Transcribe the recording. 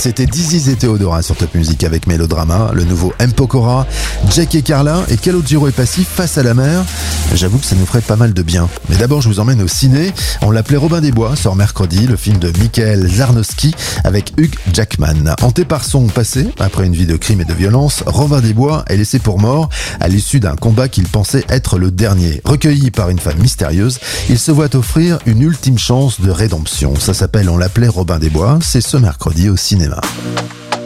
C'était Dizzy et Théodora sur Top Music avec Mélodrama, le nouveau M. Pokora, Jack et Carla et Calogero et Passif face à la mer. J'avoue que ça nous ferait pas mal de bien. Mais d'abord, je vous emmène au ciné. On l'appelait Robin des Bois, sort mercredi, le film de Michael Zarnowski avec Hugh Jackman. Hanté par son passé, après une vie de crime et de violence, Robin des Bois est laissé pour mort à l'issue d'un combat qu'il pensait être le dernier. Recueilli par une femme mystérieuse, il se voit offrir une ultime chance de rédemption. Ça s'appelle On l'appelait Robin des Bois, c'est ce mercredi au cinéma.